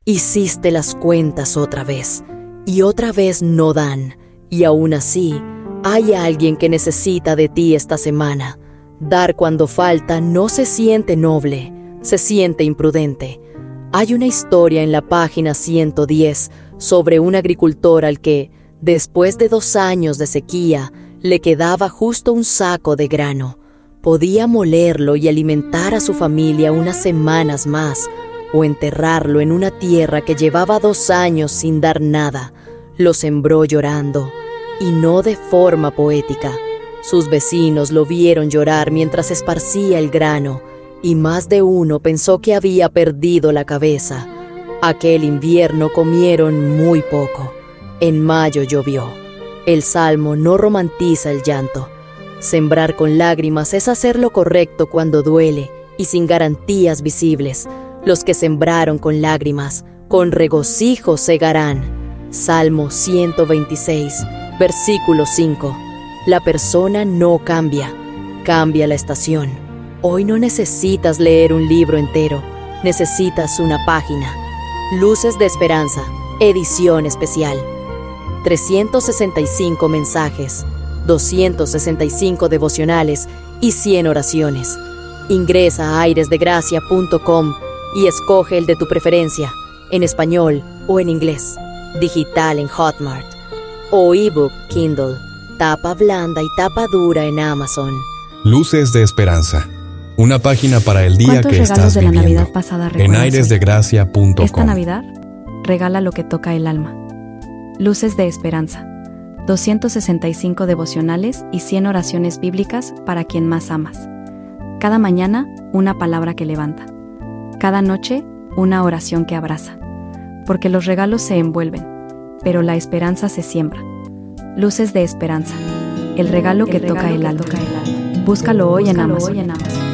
Hiciste las cuentas otra vez, y otra vez no dan, y aún así, hay alguien que necesita de ti esta semana. Dar cuando falta no se siente noble, se siente imprudente. Hay una historia en la página 110 sobre un agricultor al que, después de 2 años de sequía, le quedaba justo un saco de grano. Podía molerlo y alimentar a su familia unas semanas más, o enterrarlo en una tierra que llevaba 2 años sin dar nada. Lo sembró llorando, y no de forma poética. Sus vecinos lo vieron llorar mientras esparcía el grano, y más de uno pensó que había perdido la cabeza. Aquel invierno comieron muy poco. En mayo llovió. El salmo no romantiza el llanto. Sembrar con lágrimas es hacer lo correcto cuando duele y sin garantías visibles. Los que sembraron con lágrimas, con regocijo segarán. Salmo 126, versículo 5. La persona no cambia, cambia la estación. Hoy no necesitas leer un libro entero, necesitas una página. Luces de Esperanza, edición especial. 365 mensajes, 265 devocionales y 100 oraciones. Ingresa a airesdegracia.com y escoge el de tu preferencia, en español o en inglés, digital en Hotmart o ebook Kindle, tapa blanda y tapa dura en Amazon. Luces de Esperanza, una página para el día que estás de la viviendo. Navidad pasada En airesdegracia.com. Esta Navidad, regala lo que toca el alma. Luces de Esperanza, 265 devocionales y 100 oraciones bíblicas para quien más amas. Cada mañana, una palabra que levanta. Cada noche, una oración que abraza. Porque los regalos se envuelven, pero la esperanza se siembra. Luces de Esperanza, el regalo que toca el alma. Búscalo hoy en Amazon.